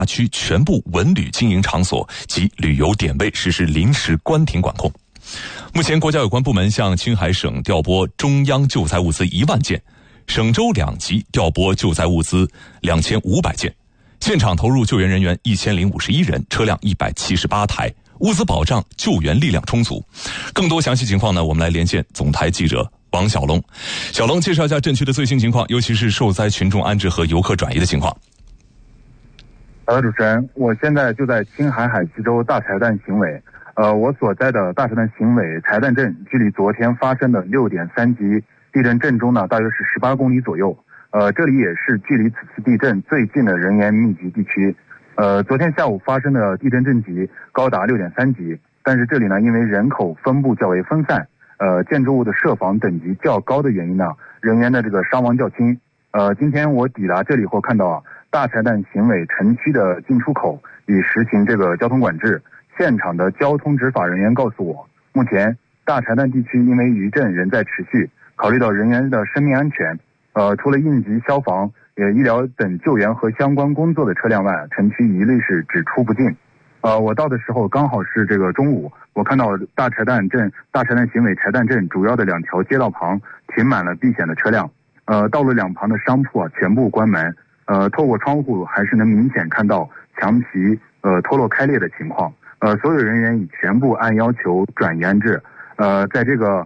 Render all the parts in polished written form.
区全部文旅经营场所及旅游点位实施临时关停管控。目前国家有关部门向青海省调拨中央救灾物资1万件，省州2级调拨救灾物资2500件，现场投入救援人员1051人，车辆178台，物资保障救援力量充足。更多详细情况呢，我们来连线总台记者王小龙。小龙，介绍一下镇区的最新情况，尤其是受灾群众安置和游客转移的情况。 好的，主持人，我现在就在青海海西州大柴旦行委。我所在的大柴旦行委柴旦镇，距离昨天发生的6.3级地震震中呢，大约是18公里左右。这里也是距离此次地震最近的人员密集地区。昨天下午发生的地震震级高达6.3级，但是这里呢，因为人口分布较为分散，建筑物的设防等级较高的原因呢，人员的这个伤亡较轻。今天我抵达这里后看到大柴旦行委城区的进出口已实行这个交通管制。现场的交通执法人员告诉我，目前大柴旦地区因为余震仍在持续，考虑到人员的生命安全，除了应急消防、医疗等救援和相关工作的车辆外，城区一律是只出不进。我到的时候刚好是这个中午，我看到大柴旦行委柴旦镇主要的2条街道旁停满了避险的车辆，道路两旁的商铺全部关门，透过窗户还是能明显看到墙皮脱落开裂的情况。所有人员已全部按要求转移安置。在这个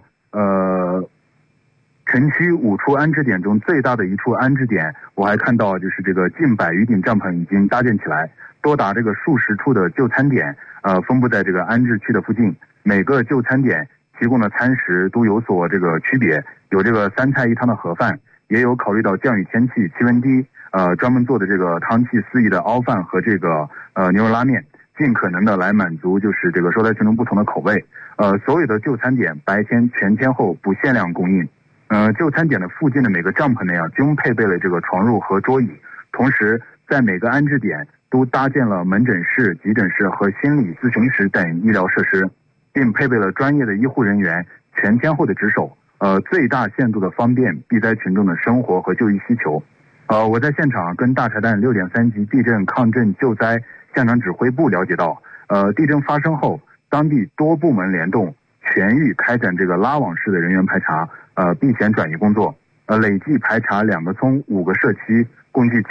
城区5处安置点中最大的一处安置点，我还看到就是这个近100余顶帐篷已经搭建起来，多达这个数十处的就餐点分布在这个安置区的附近。每个就餐点提供的餐食都有所这个区别，有这个3菜1汤的盒饭，也有考虑到降雨天气气温低专门做的这个汤气四溢的熬饭和这个牛肉拉面，尽可能的来满足就是这个受灾群众不同的口味。所有的就餐点白天全天候不限量供应。就餐点的附近的每个帐篷内均配备了这个床褥和桌椅，同时在每个安置点都搭建了门诊室、急诊室和心理咨询室等医疗设施，并配备了专业的医护人员全天候的值守，最大限度的方便避灾群众的生活和就医需求。我在现场跟大柴旦6.3级地震抗震救灾现场指挥部了解到，地震发生后，当地多部门联动，全域开展这个拉网式的人员排查，避险转移工作，累计排查2个村5个社区，共计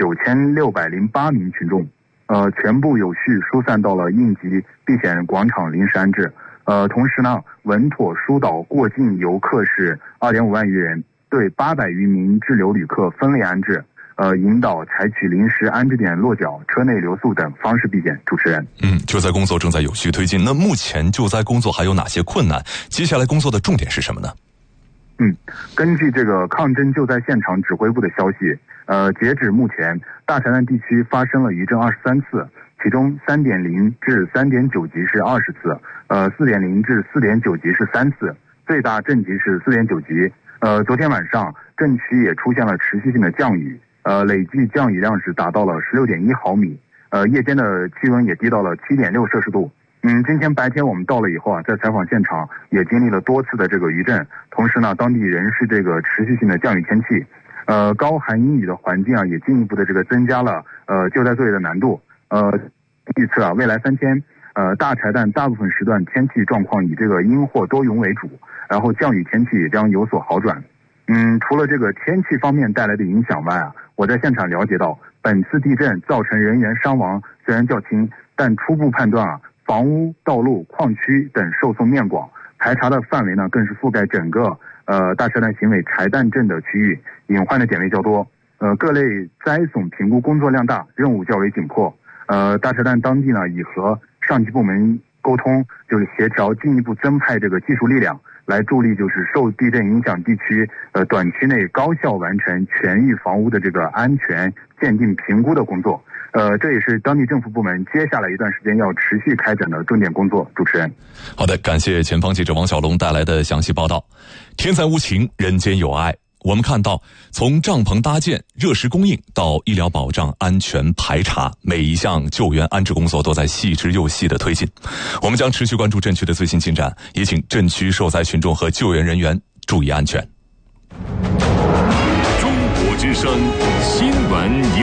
9608名群众，全部有序疏散到了应急避险广场临时安置。同时呢，稳妥疏导过境游客是2.5万余人，对800余名滞留旅客分类安置。引导采取临时安置点落脚、车内留宿等方式避险。主持人， 救灾工作正在有序推进。那目前救灾工作还有哪些困难？接下来工作的重点是什么呢？ 根据这个抗震救灾现场指挥部的消息，截止目前，大柴旦地区发生了余震23次，其中3.0至3.9级是20次，4.0至4.9级是3次，最大震级是4.9级。昨天晚上，震区也出现了持续性的降雨。累计降雨量是达到了16.1毫米，夜间的气温也低到了7.6摄氏度。今天白天我们到了以后在采访现场也经历了多次的这个余震，同时呢，当地仍是这个持续性的降雨天气，高寒阴雨的环境也进一步的这个增加了救灾作业的难度。预测未来3天，大柴旦大部分时段天气状况以这个阴或多云为主，然后降雨天气也将有所好转。除了这个天气方面带来的影响外我在现场了解到，本次地震造成人员伤亡虽然较轻，但初步判断房屋、道路、矿区等受损面广，排查的范围呢更是覆盖整个大柴旦行委柴旦镇的区域，隐患的点位较多，各类灾损评估工作量大，任务较为紧迫。大柴旦当地呢已和上级部门沟通，就是协调进一步增派这个技术力量，来助力就是受地震影响地区短期内高效完成全域房屋的这个安全鉴定评估的工作。这也是当地政府部门接下来一段时间要持续开展的重点工作。主持人， 好的，感谢前方记者王小龙带来的详细报道。天灾无情，人间有爱。我们看到，从帐篷搭建、热食供应到医疗保障、安全排查，每一项救援安置工作都在细致又细的推进。我们将持续关注镇区的最新进展，也请镇区受灾群众和救援人员注意安全。 中国之声新闻